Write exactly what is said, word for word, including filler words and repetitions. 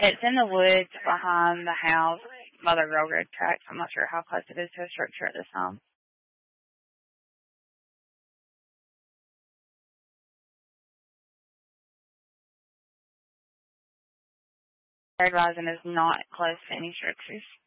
It's in the woods behind the house by the railroad tracks. I'm not sure how close it is to a structure at this time. Red Rising is not close to any structures.